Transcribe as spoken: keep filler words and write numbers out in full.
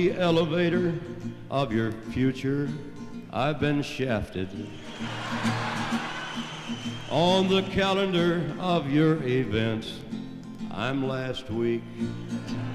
The elevator of your future, I've been shafted. On the calendar of your events, I'm last week.